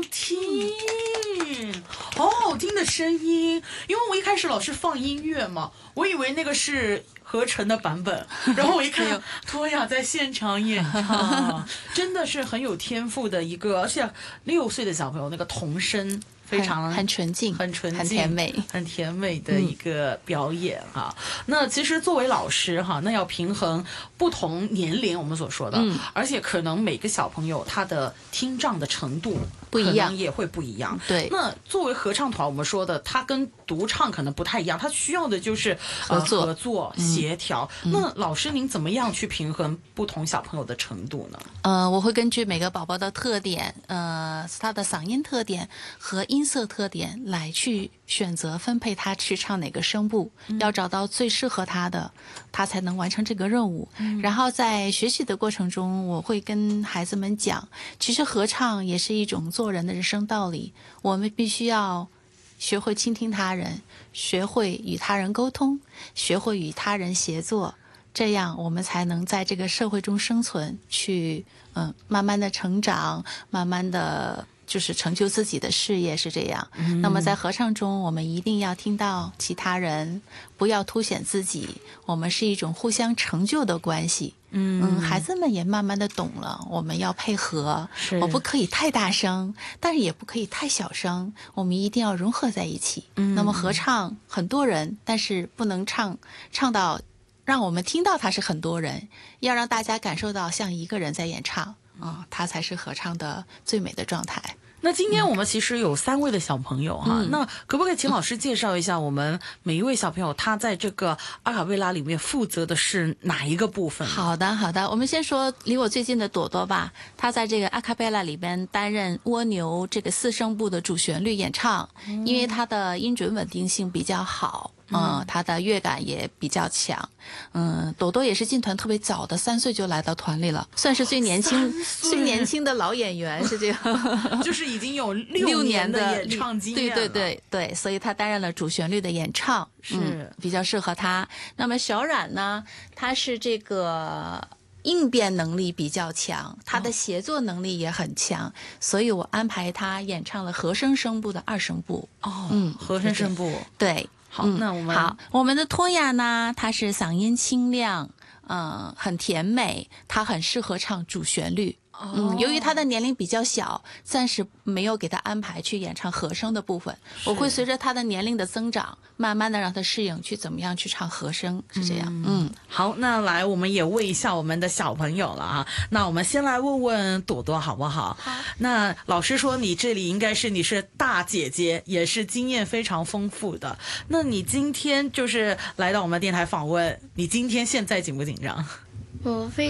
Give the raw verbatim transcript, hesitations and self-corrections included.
听，好好听的声音。因为我一开始老是放音乐嘛，我以为那个是合成的版本，然后我一看托雅在现场演唱，真的是很有天赋的一个，而且六岁的小朋友那个童声非常很很纯净， 很纯净， 很甜美， 很甜美的一个表演哈、嗯。那其实作为老师哈，那要平衡不同年龄我们所说的，嗯、而且可能每个小朋友他的听障的程度不一样， 也会不一样。 对， 那作为合唱团，我们说的，它跟独唱可能不太一样，它需要的就是合作、 呃、合作、协调、嗯。那老师您怎么样去平衡不同小朋友的程度呢？ 呃，我会根据每个宝宝的特点，呃，他的嗓音特点和音色特点来去选择分配他去唱哪个声部、嗯、要找到最适合他的，他才能完成这个任务、嗯、然后在学习的过程中，我会跟孩子们讲，其实合唱也是一种做人的人生道理，我们必须要学会倾听他人，学会与他人沟通，学会与他人协作，这样我们才能在这个社会中生存，去嗯慢慢的成长，慢慢的就是成就自己的事业，是这样、嗯、那么在合唱中我们一定要听到其他人，不要凸显自己，我们是一种互相成就的关系。嗯嗯，孩子们也慢慢的懂了，我们要配合，我不可以太大声，但是也不可以太小声，我们一定要融合在一起。嗯，那么合唱很多人，但是不能唱唱到让我们听到他是很多人，要让大家感受到像一个人在演唱啊，它才是合唱的最美的状态。 那今天我们其实有三位的小朋友哈、嗯，那可不可以请老师介绍一下我们每一位小朋友他在这个阿卡贝拉里面负责的是哪一个部分？ 好的好的，我们先说离我最近的朵朵吧，他在这个阿卡贝拉里边担任蜗牛这个四声部的主旋律演唱、嗯、因为他的音准稳定性比较好，嗯，他的乐感也比较强。嗯，朵朵也是进团特别早的，三岁就来到团里了，算是最年轻最年轻的老演员，是这样， 就是已经有六年的演唱经验了。 对对对对，所以他担任了主旋律的演唱， 是、 嗯、比较适合他。那么小冉呢，他是这个应变能力比较强，他的协作能力也很强、哦、所以我安排他演唱了和声声部的二声部。 哦，嗯，和声声部， 对。 好、嗯，那我们好，我们的托雅呢，她是嗓音清亮，嗯，很甜美，她很适合唱主旋律。嗯，由于他的年龄比较小，暂时没有给他安排去演唱和声的部分。我会随着他的年龄的增长，慢慢的让他适应去怎么样去唱和声，是这样。嗯， 嗯好，那来我们也问一下我们的小朋友了啊。那我们先来问问朵朵好不好？ 好。 那老师说你这里应该是你是大姐姐，也是经验非常丰富的。那你今天就是来到我们电台访问，你今天现在紧不紧张？ 我非